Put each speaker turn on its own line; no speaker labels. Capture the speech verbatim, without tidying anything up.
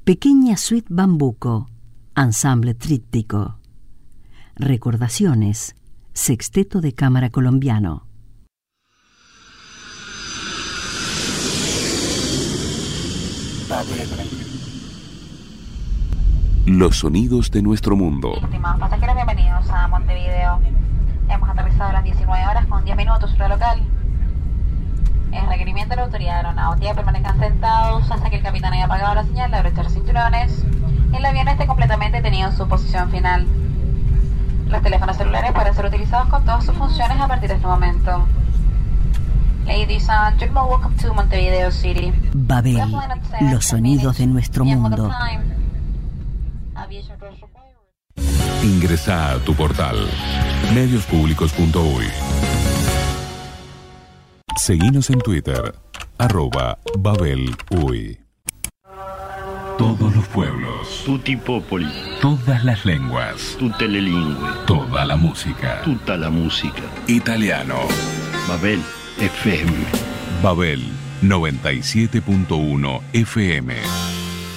Pequeña Suite Bambuco, Ensamble Tríptico. Recordaciones, Sexteto de Cámara Colombiano.
Los sonidos de nuestro mundo.
Estimados pasajeros, bienvenidos a Montevideo. Hemos aterrizado a las diecinueve horas con diez minutos hora local. En requerimiento de la autoridad aeronáutica permanezcan sentados hasta que el capitán haya apagado la señal de abrochar cinturones y el avión esté completamente detenido en su posición final. Los teléfonos celulares pueden ser utilizados con todas sus funciones a partir de este momento. Ladies and gentlemen, welcome to Montevideo City.
Babel, los sonidos de nuestro mundo.
Ingresa a tu portal medios públicos punto uy. Seguinos en Twitter, arroba Babel Uy. Todos los pueblos,
tutti popoli,
todas las lenguas,
tutte le lingue,
toda la música,
tutta la musica.
Italiano.
Babel F M.
Babel noventa y siete punto uno F M.